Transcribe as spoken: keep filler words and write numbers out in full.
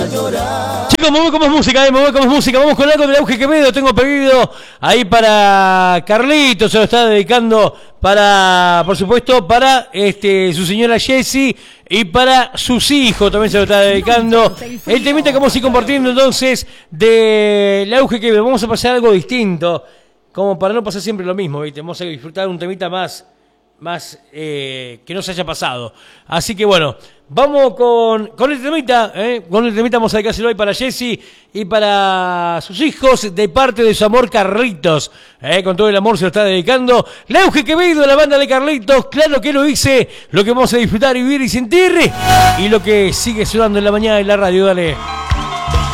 Chicos, me voy con más música, eh, me voy con más música. Vamos con algo del Auge Quevedo. Tengo pedido ahí para Carlitos, se lo está dedicando para, por supuesto, para este su señora Jessie y para sus hijos también se lo está dedicando. El temita que vamos a ir compartiendo entonces del Auge Quevedo. Vamos a pasar algo distinto, como para no pasar siempre lo mismo, ¿viste? Vamos a disfrutar un temita más, más eh, que no se haya pasado. Así que bueno, vamos con, con el temita, ¿eh? Con el temita vamos a dedicárselo hoy para Jessie y para sus hijos de parte de su amor Carlitos. ¿eh? Con todo el amor se lo está dedicando. El Auge Quevedo, la banda de Carlitos, claro que lo hice. Lo que vamos a disfrutar, vivir y sentir. Y lo que sigue sonando en la mañana en la radio, dale.